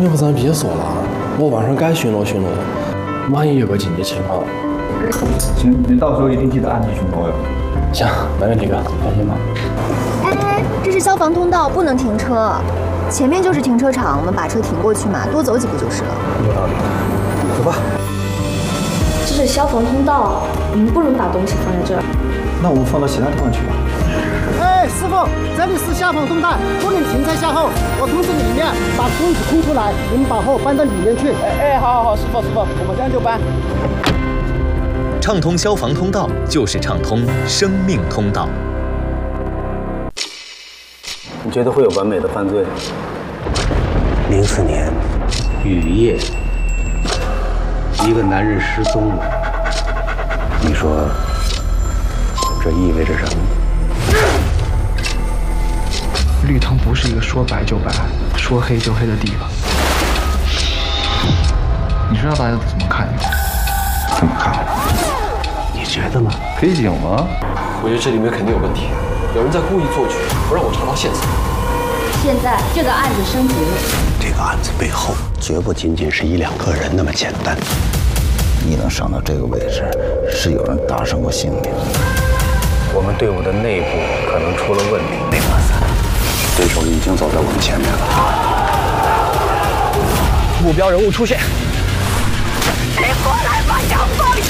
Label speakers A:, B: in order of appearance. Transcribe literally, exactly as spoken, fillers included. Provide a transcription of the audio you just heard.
A: 要不咱别说了，我晚上该巡逻巡逻，万一有个紧急情况。
B: 行，您到时候一定记得按时巡逻哟。
A: 行，没问题哥，放心吧。
C: 哎哎，这是消防通道，不能停车。前面就是停车场，我们把车停过去嘛，多走几步就是了。
A: 有道理。走吧。
D: 这是消防通道，我们不能把东西放在这儿。
B: 那我们放到其他地方去吧。
E: 哎，师傅，这里是消防通道，不能停在下后。我通知里面把柜子空出来，你们把货搬到里面去。
F: 哎哎，好好好，师傅师傅，我们这样就搬。
G: 畅通消防通道就是畅通生命通道。
B: 你觉得会有完美的犯罪？
H: 零四年雨夜，一个男人失踪了。你说这意味着什么？
I: 绿藤不是一个说白就白、说黑就黑的地方。你知道大家怎么看你吗？
H: 怎么看？你觉得呢？
B: 黑警吗？
A: 我觉得这里面肯定有问题，有人在故意做局，不让我查到线索。
D: 现在这个案子升级了，
H: 这个案子背后绝不仅仅是一两个人那么简单。
J: 你能上到这个位置，是有人搭上过性命。
B: 我们队伍的内部可能出了问题。
H: 没哇塞，对手已经走在我们前面了。
F: 目标人物出现。
C: 你过来吧，小凤。